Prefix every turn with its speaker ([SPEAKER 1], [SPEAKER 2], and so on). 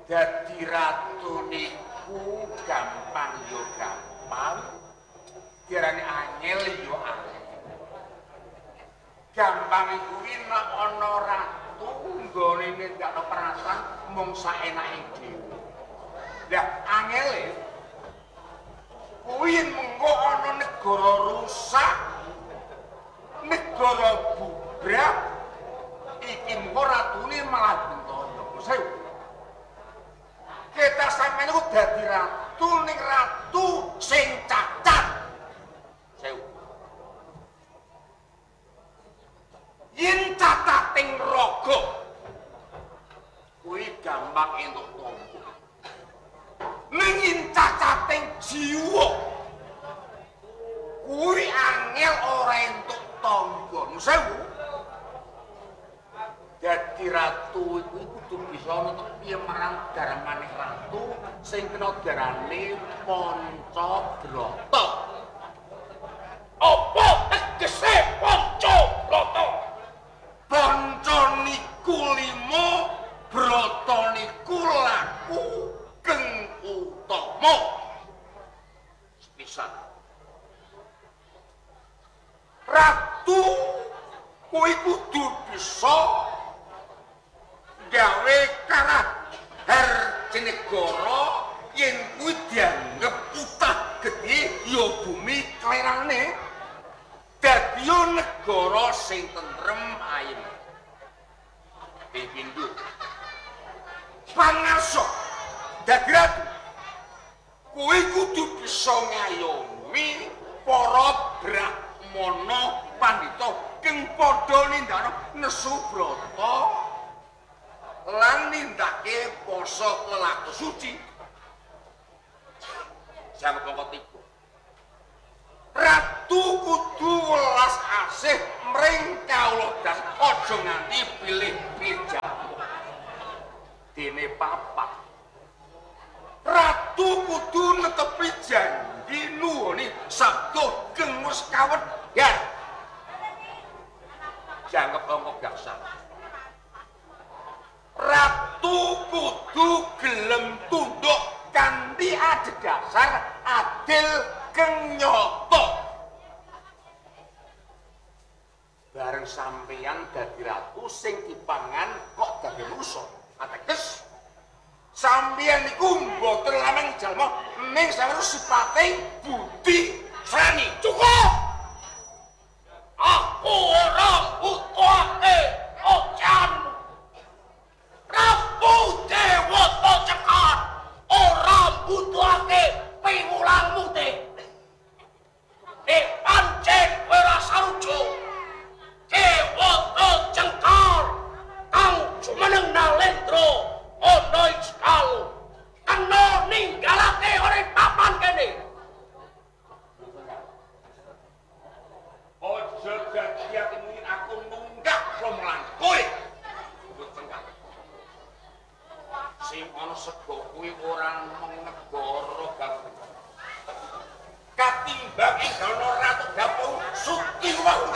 [SPEAKER 1] Dadi ratu niku gampang yo gampang, diarani angel yo angel. Gampang kuwi nek ana ratu nggone nindakno perasaan mung saenake dhewe. Lah angele kuwi mengko ana negara rusak, negara bubrak, iki mengko ratune malah bentoyo. Sewu. Kita sampeyan iku dadi ratu ning ratu sing cacat. Sewu. Yen catating raga kuwi gampang entuk tombo. Ning yen catating jiwa kuwi angel ora entuk tombo. Sewu. Dadi ratu iku kudu bisa netepi marang darmaning ratu sing kena darane Pancabrata. Apa tegese Pancabrata? Panca niku 5, brata niku laku keng utama. Sepisan. Ratu kuwi kudu bisa gawe karahar jenegara yen kuwi dianggep utah gedhe ya bumi klerane dadi negara sing tentrem ayem. Pindho pangarsa dadi ratu kuwi kudu bisa ngayomi para brahmana pandhita kang padha nindakno nesu brata lan nindake poso lelaku suci. Sang pokok 3. Ratu kudu welas asih mring kawula dan aja nganti pilih-pilih jamu. Dene papat. Ratu kudu netepi janji nuwuni sabda kang wis kawedhar. Jangkep angka gangsal. Ratu kudu gelem tunduk kanthi adhedhasar adil kang nyata. Bareng sampeyan dadi ratu sing dipangan kok dadi rusa. Ateges sampeyan niku mboten lamang jalma ning sampeyan sipating budi srani. Cukup. Aku ora butuhake ojan. Prabu Dewata Cekar ora butuhake piwulangmu te. Nek pancen kowe ora sarujuk Dewata Cekar kang jumeneng Nalendra ana Iskalu kena ninggalake urip papan kene. Ojo dadi ati aku nunggak rombongan kowe. Sing ana sego kuwi ora mung negara gabung. Katimbang ing dalem ratu gabung suci wae.